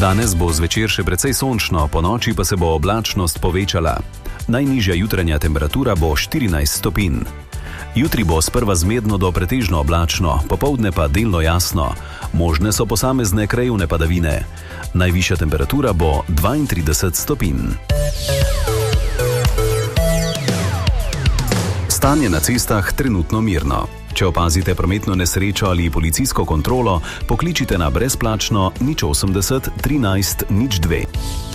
Danes bo zvečer še precej sončno, ponoči pa se bo oblačnost povečala. Najnižja jutranja temperatura bo 14 stopinj. Jutri bo sprva zmedno do pretežno oblačno, popoldne pa delno jasno. Možne so posamezne krajevne padavine. Najvišja temperatura bo 32 stopinj. Stanje na cestah trenutno mirno. Če opazite prometno nesrečo ali policijsko kontrolo, pokličite na brezplačno 080 13 02.